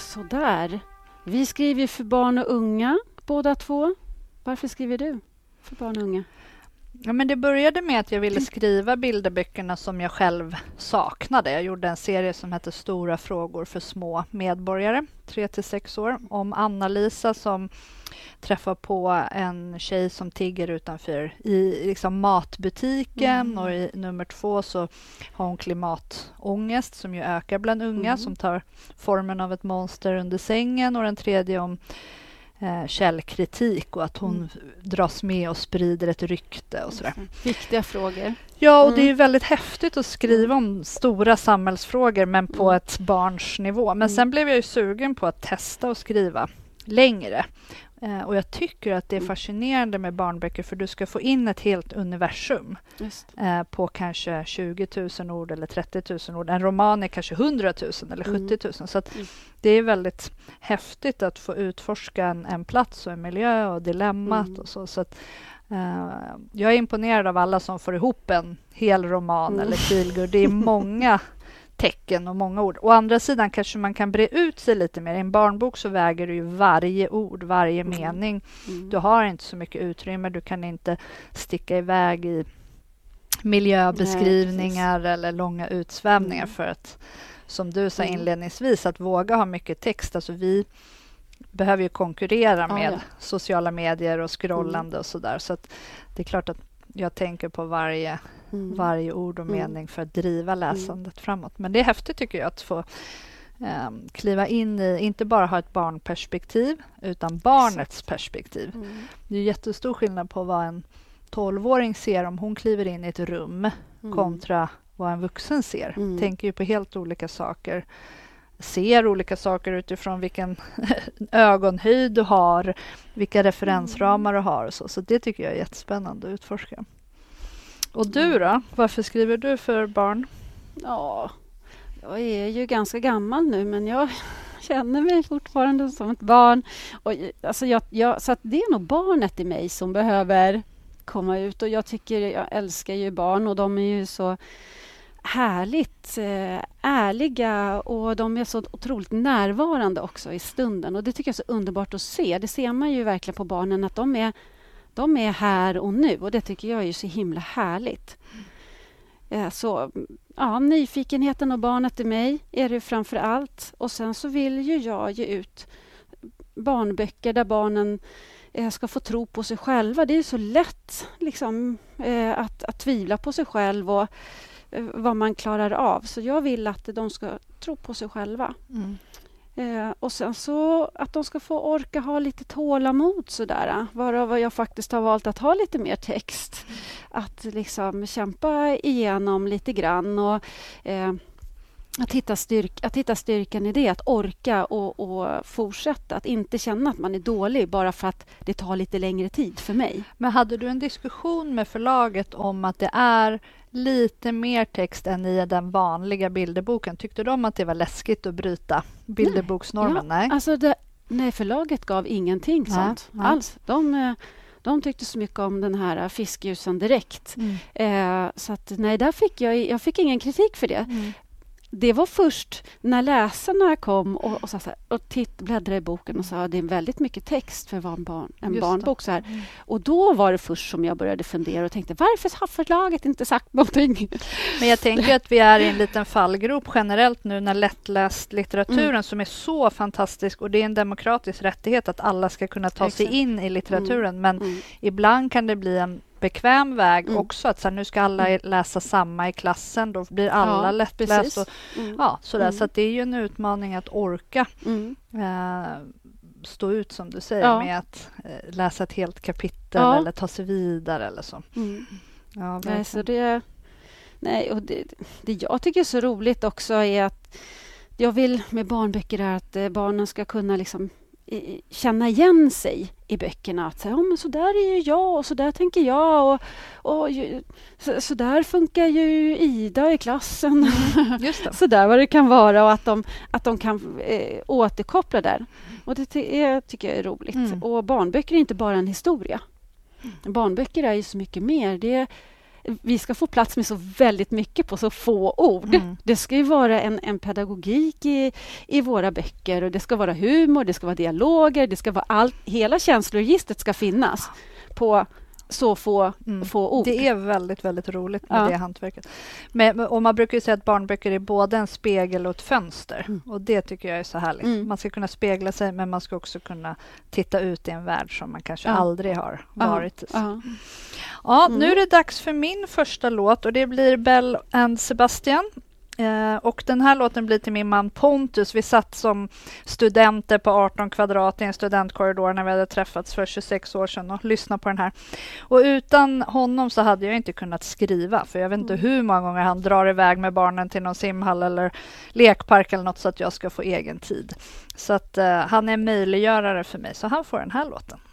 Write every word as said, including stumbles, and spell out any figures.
sådär. Vi skriver för barn och unga, båda två. Varför skriver du för barn och unga? Ja, men det började med att jag ville skriva bilderböckerna som jag själv saknade. Jag gjorde en serie som hette Stora frågor för små medborgare, tre till sex år, om Anna-Lisa som träffar på en tjej som tigger utanför i liksom matbutiken. Mm. Och i nummer två så har hon klimatångest som ju ökar bland unga, mm. som tar formen av ett monster under sängen. Och den tredje om Eh, källkritik och att hon mm. dras med och sprider ett rykte och sådär. Viktiga frågor. Ja, och mm. det är väldigt häftigt att skriva om stora samhällsfrågor men på mm. ett barns nivå. Men mm. sen blev jag ju sugen på att testa och skriva längre. Eh, och jag tycker att det är fascinerande med barnböcker för du ska få in ett helt universum eh, på kanske tjugo tusen ord eller trettio tusen ord. En roman är kanske hundra tusen eller sjuttio tusen. Så att det är väldigt häftigt att få utforska en, en plats och en miljö och dilemmat mm. och så. Så att, eh, jag är imponerad av alla som får ihop en hel roman mm. eller feelgood. Det är många tecken och många ord. Å andra sidan kanske man kan bre ut sig lite mer. I en barnbok så väger du ju varje ord, varje mm. mening. Mm. Du har inte så mycket utrymme. Du kan inte sticka iväg i miljöbeskrivningar Nej, eller långa utsvävningar mm. för att, som du sa inledningsvis, att våga ha mycket text. Alltså vi behöver ju konkurrera ah, med ja. sociala medier och scrollande mm. och sådär. Så att det är klart att jag tänker på varje Mm. varje ord och mening mm. för att driva läsandet mm. framåt. Men det är häftigt tycker jag att få um, kliva in i, inte bara ha ett barnperspektiv utan barnets Exakt. perspektiv. Mm. Det är jättestor skillnad på vad en tolvåring ser om hon kliver in i ett rum mm. kontra vad en vuxen ser. Mm. Tänker ju på helt olika saker. Ser olika saker utifrån vilken ögonhöjd du har, vilka referensramar du har och så. Så det tycker jag är jättespännande att utforska. Och du då? Varför skriver du för barn? Ja, jag är ju ganska gammal nu men jag känner mig fortfarande som ett barn. Och, alltså jag, jag, så att det är nog barnet i mig som behöver komma ut. Och jag tycker, jag älskar ju barn och de är ju så härligt eh, ärliga och de är så otroligt närvarande också i stunden. Och det tycker jag är så underbart att se. Det ser man ju verkligen på barnen att de är De är här och nu och det tycker jag är så himla härligt. Mm. Så ja, nyfikenheten och barnet i mig är det framför allt. Och sen så vill ju jag ge ut barnböcker där barnen ska få tro på sig själva. Det är så lätt liksom, att, att tvivla på sig själv och vad man klarar av. Så jag vill att de ska tro på sig själva. Mm. Eh, och sen så att de ska få orka ha lite tålamod sådär. Varav jag faktiskt har valt att ha lite mer text. Mm. Att liksom kämpa igenom lite grann och eh, att, hitta styrk, att hitta styrkan i det. Att orka och, och fortsätta. Att inte känna att man är dålig bara för att det tar lite längre tid för mig. Men hade du en diskussion med förlaget om att det är lite mer text än i den vanliga bilderboken? Tyckte de att det var läskigt att bryta bilderboksnormen? Nej, ja, alltså det, nej förlaget gav ingenting nej, sånt nej. alls. De, de tyckte så mycket om den här fiskljusen direkt. Mm. Eh, så att nej, där fick jag, jag fick ingen kritik för det. Mm. Det var först när läsarna kom och, och, så här, och titt, bläddrade i boken och sa att det är väldigt mycket text för en, barn, en barnbok. Så här. Mm. Och då var det först som jag började fundera och tänkte, varför har förlaget inte sagt någonting? Men jag tänker att vi är i en liten fallgrop generellt nu när lättläst litteraturen mm. som är så fantastisk och det är en demokratisk rättighet att alla ska kunna ta Exakt. sig in i litteraturen. Mm. Men mm. ibland kan det bli en bekväm väg mm. också att så här, nu ska alla mm. läsa samma i klassen, då blir alla ja, lättläst och, mm. ja, sådär. Mm. Så att det är ju en utmaning att orka mm. eh, stå ut som du säger ja. med att eh, läsa ett helt kapitel ja. eller ta sig vidare eller så. Mm. Ja, nej, så det, nej, och det, det jag tycker är så roligt också är att jag vill med barnböcker är att eh, barnen ska kunna liksom känna igen sig i böckerna. Att säga, ja, men så där är ju jag och så där tänker jag och, och så, så där funkar ju Ida i klassen. Mm, just det. Så där vad det kan vara och att de, att de kan eh, återkoppla där. Och det är, tycker jag är roligt. Mm. Och barnböcker är inte bara en historia. Mm. Barnböcker är ju så mycket mer. Det är vi ska få plats med så väldigt mycket på så få ord. Mm. Det ska ju vara en, en pedagogik i, i våra böcker och det ska vara humor, det ska vara dialoger, det ska vara allt, hela känsloregistret ska finnas på så få, mm. få ord. Det är väldigt, väldigt roligt med ja. det hantverket. Men, och man brukar ju säga att barnböcker är både en spegel och ett fönster. Mm. Och det tycker jag är så härligt. Mm. Man ska kunna spegla sig, men man ska också kunna titta ut i en värld som man kanske ja. aldrig har varit i. Ja. Ja, mm. nu är det dags för min första låt och det blir Belle and Sebastian. Eh, och den här låten blir till min man Pontus. Vi satt som studenter på arton kvadrat i en studentkorridor när vi hade träffats för tjugosex år sedan och lyssnade på den här. Och utan honom så hade jag inte kunnat skriva, för jag vet inte hur många gånger han drar iväg med barnen till någon simhall eller lekpark eller något så att jag ska få egen tid. Så att eh, han är möjliggörare för mig, så han får den här låten.